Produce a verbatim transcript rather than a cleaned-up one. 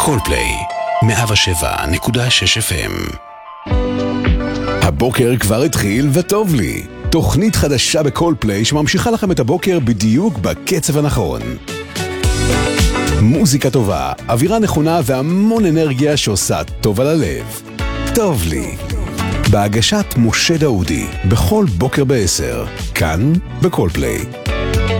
קולפליי, מאה ושבע נקודה שש אף אם. הבוקר כבר התחיל וטוב לי. תוכנית חדשה בקולפליי שממשיכה לכם את הבוקר בדיוק בקצב הנכון. מוזיקה טובה, אווירה נכונה והמון אנרגיה שעושה טוב על הלב. טוב לי. בהגשת משה דאודי, בכל בוקר בעשר, כאן בקולפליי.